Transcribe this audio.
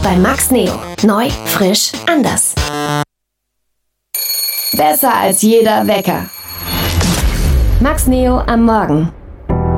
bei Max Neo. Neu, frisch, anders. Besser als jeder Wecker. Max Neo am Morgen.